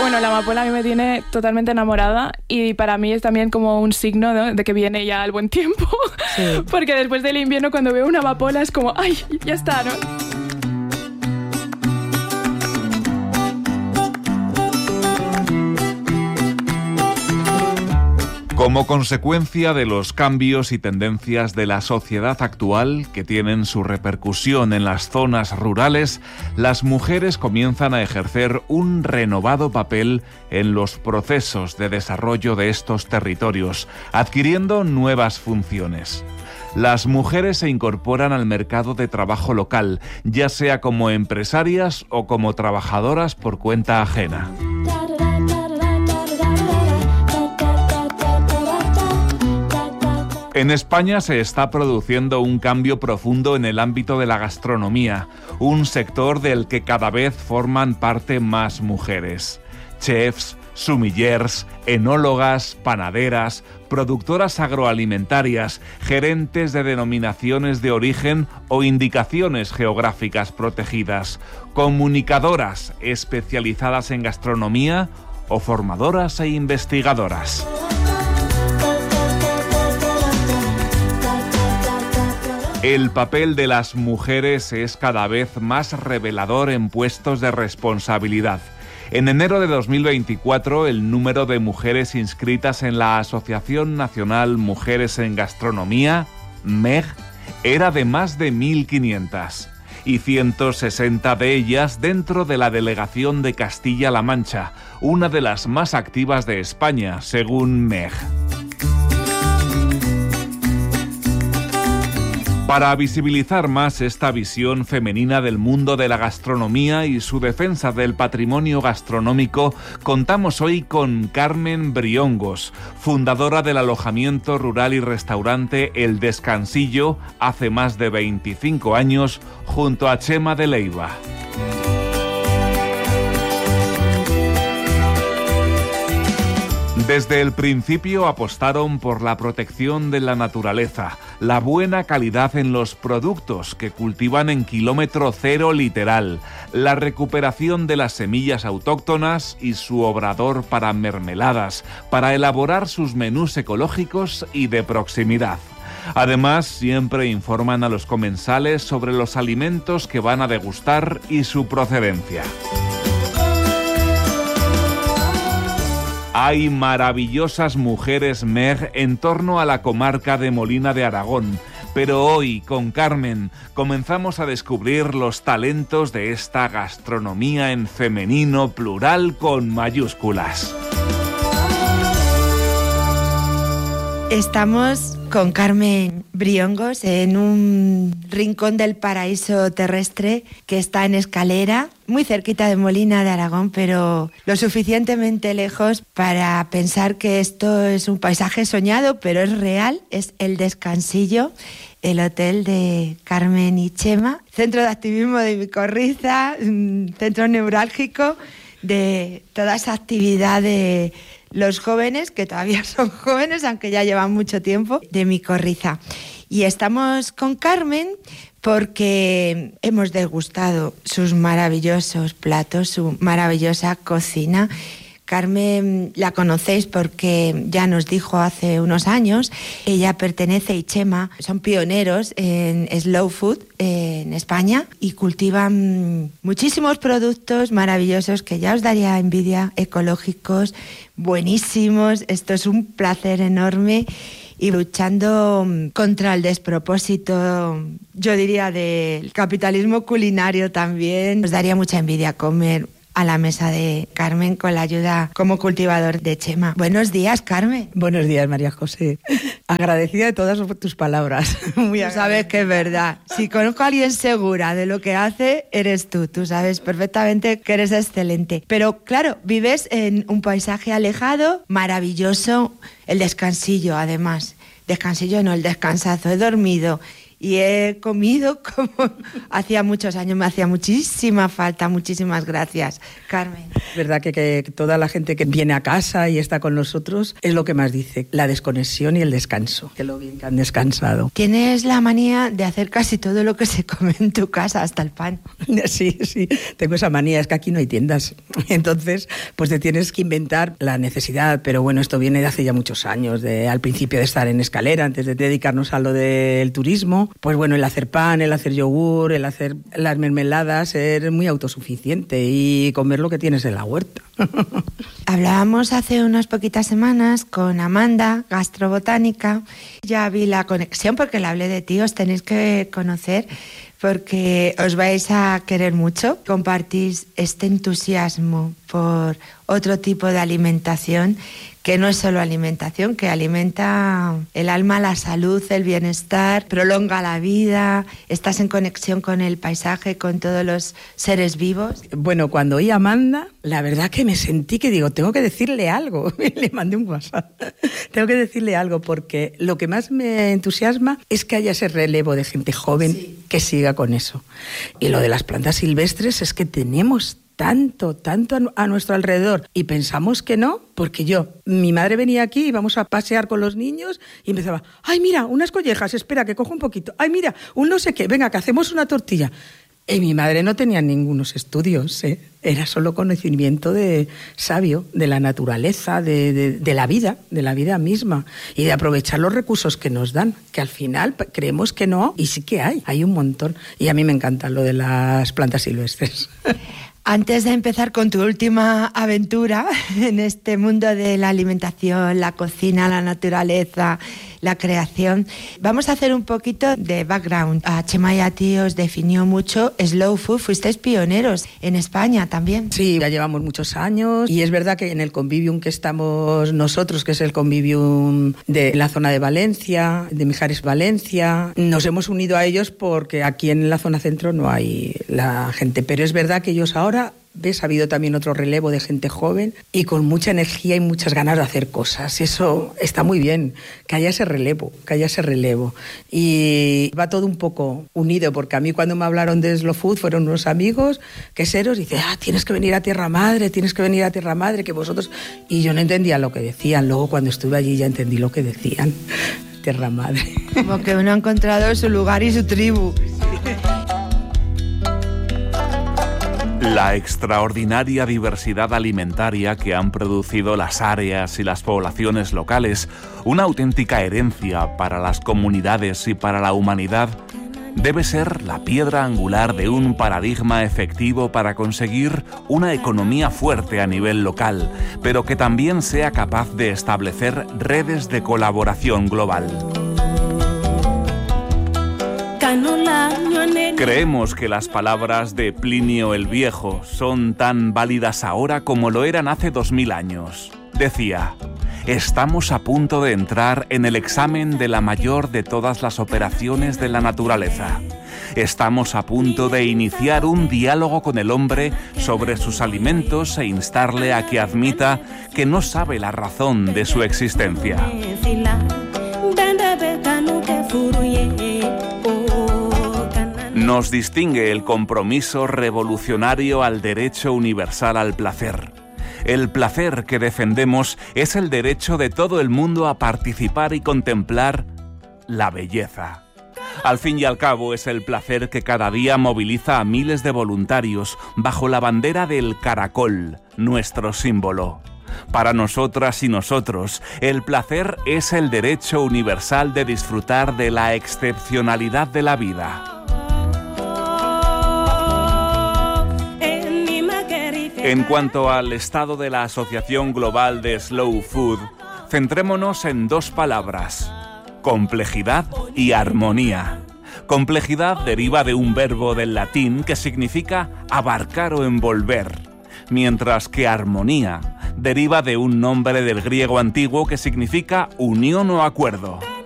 Bueno, la amapola a mí me tiene totalmente enamorada y para mí es también como un signo, ¿no?, de que viene ya el buen tiempo. Sí. Porque después del invierno cuando veo una amapola es como, ¡ay, ya está!, ¿no? Como consecuencia de los cambios y tendencias de la sociedad actual que tienen su repercusión en las zonas rurales, las mujeres comienzan a ejercer un renovado papel en los procesos de desarrollo de estos territorios, adquiriendo nuevas funciones. Las mujeres se incorporan al mercado de trabajo local, ya sea como empresarias o como trabajadoras por cuenta ajena. En España se está produciendo un cambio profundo en el ámbito de la gastronomía, un sector del que cada vez forman parte más mujeres. Chefs, sumillers, enólogas, panaderas, productoras agroalimentarias, gerentes de denominaciones de origen o indicaciones geográficas protegidas, comunicadoras especializadas en gastronomía o formadoras e investigadoras. El papel de las mujeres es cada vez más revelador en puestos de responsabilidad. En enero de 2024, el número de mujeres inscritas en la Asociación Nacional Mujeres en Gastronomía, MEG, era de más de 1.500, y 160 de ellas dentro de la Delegación de Castilla-La Mancha, una de las más activas de España, según MEG. Para visibilizar más esta visión femenina del mundo de la gastronomía y su defensa del patrimonio gastronómico, contamos hoy con Carmen Briongos, fundadora del alojamiento rural y restaurante El Descansillo, hace más de 25 años, junto a Chema de Leiva. Desde el principio apostaron por la protección de la naturaleza, la buena calidad en los productos que cultivan en kilómetro cero literal, la recuperación de las semillas autóctonas y su obrador para mermeladas, para elaborar sus menús ecológicos y de proximidad. Además, siempre informan a los comensales sobre los alimentos que van a degustar y su procedencia. Hay maravillosas mujeres MEG en torno a la comarca de Molina de Aragón, pero hoy, con Carmen, comenzamos a descubrir los talentos de esta gastronomía en femenino plural con mayúsculas. Estamos con Carmen Briongos en un rincón del paraíso terrestre que está en Escalera, muy cerquita de Molina de Aragón, pero lo suficientemente lejos para pensar que esto es un paisaje soñado, pero es real. Es El Descansillo, el hotel de Carmen y Chema, centro de activismo de Micorriza, centro neurálgico de toda esa actividad de los jóvenes, que todavía son jóvenes, aunque ya llevan mucho tiempo, de Micorriza. Y estamos con Carmen porque hemos degustado sus maravillosos platos, su maravillosa cocina. Carmen la conocéis porque ya nos dijo hace unos años, ella pertenece, y Chema, son pioneros en slow food en España y cultivan muchísimos productos maravillosos que ya os daría envidia, ecológicos, buenísimos. Esto es un placer enorme y luchando contra el despropósito, yo diría, del capitalismo culinario también. Nos daría mucha envidia comer a la mesa de Carmen con la ayuda como cultivador de Chema. Buenos días, Carmen. Buenos días, María José. Agradecida de todas tus palabras. Muy agradecida. Tú sabes que es verdad. Si conozco a alguien segura de lo que hace, eres tú. Tú sabes perfectamente que eres excelente. Pero claro, vives en un paisaje alejado, maravilloso, El Descansillo, además. Descansillo no, El Descansazo. He dormido y he comido como hacía muchos años. Me hacía muchísima falta. Muchísimas gracias, Carmen. Es verdad que toda la gente que viene a casa y está con nosotros es lo que más dice, la desconexión y el descanso, que lo bien que han descansado. Tienes la manía de hacer casi todo lo que se come en tu casa, hasta el pan. Sí, tengo esa manía, es que aquí no hay tiendas. Entonces, pues te tienes que inventar la necesidad, pero bueno, esto viene de hace ya muchos años, al principio de estar en Escalera, antes de dedicarnos a lo del turismo, pues bueno, el hacer pan, el hacer yogur, el hacer las mermeladas, ser muy autosuficiente y comer lo que tienes en la huerta. Hablábamos hace unas poquitas semanas con Amanda, gastrobotánica. Ya vi la conexión porque le hablé de ti, os tenéis que conocer porque os vais a querer mucho. Compartís este entusiasmo por otro tipo de alimentación que no es solo alimentación, que alimenta el alma, la salud, el bienestar, prolonga la vida, estás en conexión con el paisaje, con todos los seres vivos. Bueno, cuando oí a Amanda, la verdad que me sentí que digo, tengo que decirle algo. Le mandé un WhatsApp. Tengo que decirle algo porque lo que más me entusiasma es que haya ese relevo de gente joven que siga con eso. Y lo de las plantas silvestres es que tenemos tanto a nuestro alrededor y pensamos que no, porque mi madre venía aquí, íbamos a pasear con los niños y empezaba, ay mira, unas collejas, espera que cojo un poquito, ay mira, un no sé qué, venga que hacemos una tortilla. Y mi madre no tenía ningunos estudios, era solo conocimiento sabio de la naturaleza, de la vida misma y de aprovechar los recursos que nos dan, que al final creemos que no y sí que hay un montón. Y a mí me encanta lo de las plantas silvestres. Antes de empezar con tu última aventura en este mundo de la alimentación, la cocina, la naturaleza, la creación, vamos a hacer un poquito de background. A Chema y a ti os definió mucho Slow Food, fuisteis pioneros en España también. Sí, ya llevamos muchos años y es verdad que en el convivium que estamos nosotros, que es el convivium de la zona de Valencia, de Mijares, Valencia, nos hemos unido a ellos porque aquí en la zona centro no hay la gente, pero es verdad que ellos ahora ha habido también otro relevo de gente joven y con mucha energía y muchas ganas de hacer cosas. Eso está muy bien, que haya ese relevo. Y va todo un poco unido, porque a mí cuando me hablaron de Slow Food fueron unos amigos queseros y dicen, tienes que venir a Tierra Madre, que vosotros... Y yo no entendía lo que decían. Luego cuando estuve allí ya entendí lo que decían. Tierra Madre. Como que uno ha encontrado su lugar y su tribu. La extraordinaria diversidad alimentaria que han producido las áreas y las poblaciones locales, una auténtica herencia para las comunidades y para la humanidad, debe ser la piedra angular de un paradigma efectivo para conseguir una economía fuerte a nivel local, pero que también sea capaz de establecer redes de colaboración global. Creemos que las palabras de Plinio el Viejo son tan válidas ahora como lo eran hace 2000 años. Decía, estamos a punto de entrar en el examen de la mayor de todas las operaciones de la naturaleza. Estamos a punto de iniciar un diálogo con el hombre sobre sus alimentos e instarle a que admita que no sabe la razón de su existencia. Nos distingue el compromiso revolucionario al derecho universal al placer. El placer que defendemos es el derecho de todo el mundo a participar y contemplar la belleza. Al fin y al cabo es el placer que cada día moviliza a miles de voluntarios bajo la bandera del caracol, nuestro símbolo. Para nosotras y nosotros, el placer es el derecho universal de disfrutar de la excepcionalidad de la vida. En cuanto al estado de la Asociación Global de Slow Food, centrémonos en dos palabras: complejidad y armonía. Complejidad deriva de un verbo del latín que significa abarcar o envolver, mientras que armonía deriva de un nombre del griego antiguo que significa unión o acuerdo.